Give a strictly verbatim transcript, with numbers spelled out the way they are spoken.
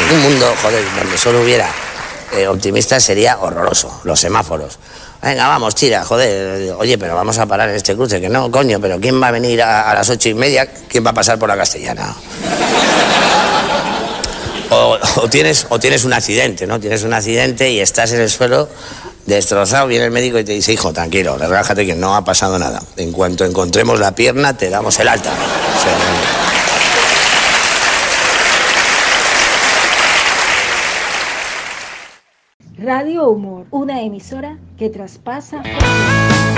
un mundo, joder, donde solo hubiera eh, optimistas sería horroroso. Los semáforos. Venga, vamos, tira, joder. Oye, pero vamos a parar en este cruce. Que no, coño, pero ¿quién va a venir a, a las ocho y media? ¿Quién va a pasar por la Castellana? O, o, tienes, o tienes un accidente, ¿no? Tienes un accidente y estás en el suelo destrozado, viene el médico y te dice, hijo, tranquilo, relájate que no ha pasado nada. En cuanto encontremos la pierna, te damos el alta. O sea, Radio Humor, una emisora que traspasa...